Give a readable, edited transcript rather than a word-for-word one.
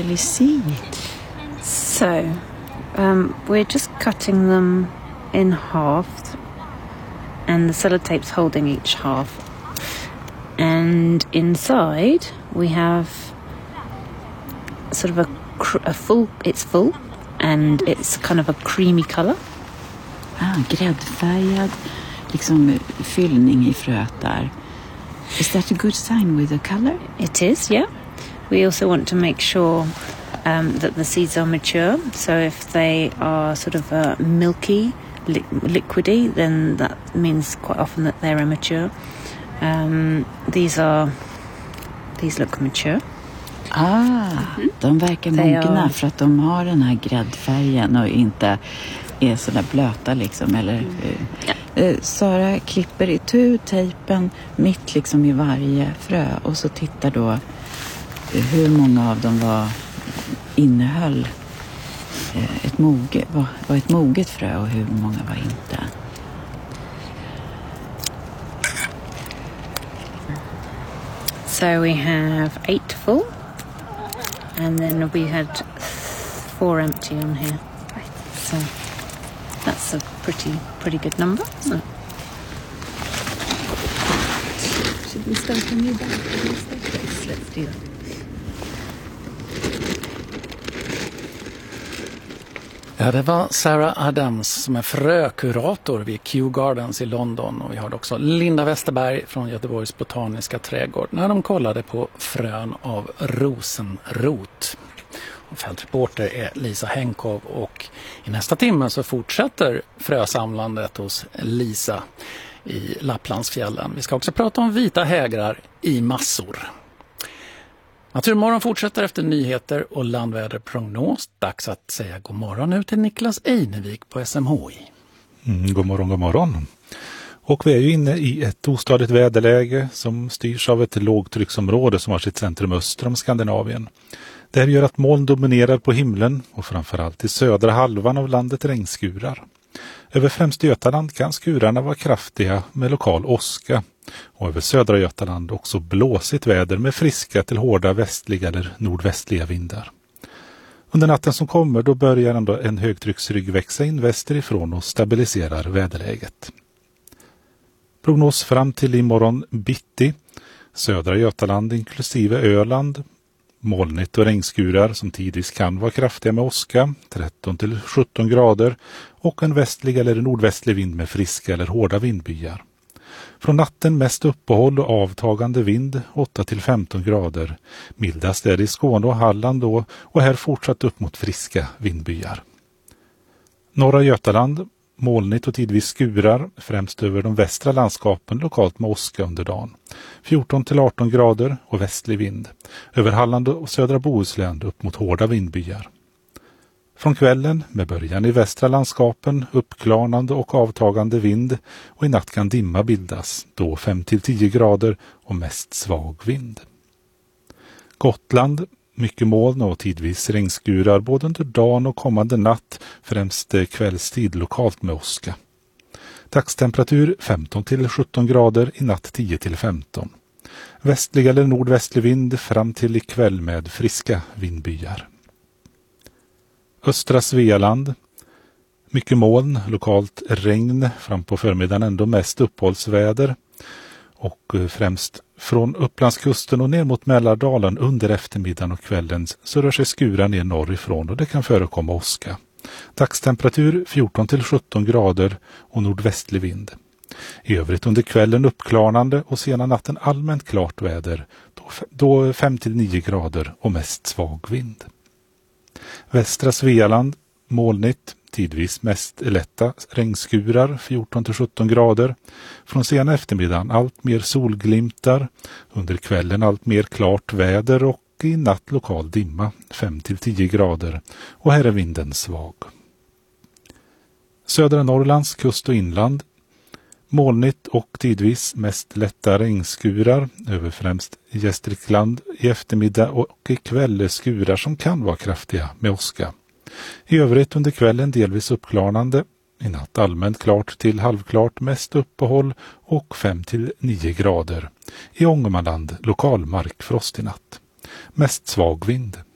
till I see. So, we're just cutting them in half, and the sellotape's holding each half. And inside we have sort of a full, it's full, and it's kind of a creamy color. Gräddfärgad liksom fyllning I fröet där. Is that a good sign with the color? It is, yeah. We also want to make sure that the seeds are mature. So if they are sort of milky, liquidy, then that means quite often that they're immature. These look mature. De verkar mogna för att de har den här gräddfärgen och inte är så där blöta liksom, eller Sara klipper itu tejpen mitt liksom I varje frö och så tittar då hur många av dem innehöll var ett moget frö och hur många var inte. So we have 8 full, and then we had 4 empty on here. So that's a pretty good number, isn't it? Should we start a new batch? Let's do that. Ja, det var Sarah Adams som är frökurator vid Kew Gardens I London, och vi har också Linda Westerberg från Göteborgs botaniska trädgård när de kollade på frön av rosenrot. Och fältreporter är Lisa Henkov, och I nästa timme så fortsätter frösamlandet hos Lisa I Lapplandsfjällen. Vi ska också prata om vita hägrar I massor. Naturmorgon fortsätter efter nyheter och landväderprognos. Dags att säga god morgon nu till Niklas Einevik på SMHI. God morgon. Och vi är ju inne I ett ostadigt väderläge som styrs av ett lågtrycksområde som har sitt centrum öster om Skandinavien. Det här gör att moln dominerar på himlen och framförallt I södra halvan av landet regnskurar. Över främst Götaland kan skurarna vara kraftiga med lokal åska, och över södra Götaland också blåsigt väder med friska till hårda västliga eller nordvästliga vindar. Under natten som kommer då börjar ändå en högtrycksrygg växa in västerifrån och stabiliserar väderläget. Prognos fram till imorgon bitti: södra Götaland inklusive Öland, molnigt och regnskurar som tidvis kan vara kraftiga med åska, 13-17 grader, och en västlig eller nordvästlig vind med friska eller hårda vindbyar. Från natten mest uppehåll och avtagande vind, 8-15 grader. Mildast är det I Skåne och Halland då, och här fortsatt upp mot friska vindbyar. Norra Götaland, molnigt och tidvis skurar, främst över de västra landskapen, lokalt med åska under dagen. 14-18 grader och västlig vind. Över Halland och södra Bohuslän upp mot hårda vindbyar. Från kvällen, med början I västra landskapen, uppklarnande och avtagande vind, och I natt kan dimma bildas, då 5-10 grader och mest svag vind. Gotland, mycket moln och tidvis regnskurar både under dagen och kommande natt, främst kvällstid lokalt med åska. Dagstemperatur 15-17 grader, I natt 10-15. Västlig eller nordvästlig vind fram till ikväll med friska vindbyar. Östra Svealand, mycket moln, lokalt regn, fram på förmiddagen ändå mest uppehållsväder, och främst från Upplandskusten och ner mot Mälardalen under eftermiddagen och kvällen så rör sig skurar ner norrifrån och det kan förekomma åska. Dagstemperatur 14-17 grader och nordvästlig vind. I övrigt under kvällen uppklarnande och sena natten allmänt klart väder, då 5-9 grader och mest svag vind. Västra Svealand, molnigt, tidvis mest lätta regnskurar, 14-17 grader. Från sena eftermiddagen allt mer solglimtar, under kvällen allt mer klart väder och i natt lokal dimma, 5-10 grader, och här är vinden svag. Södra Norrlands kust och inland, molnigt och tidvis mest lätta regnskurar, över främst Gästrikland i eftermiddag och i kväll skurar som kan vara kraftiga med åska. I övrigt under kvällen delvis uppklarnande, i natt allmänt klart till halvklart, mest uppehåll och 5-9 grader. I Ångermanland lokal markfrost i natt. Mest svag vind.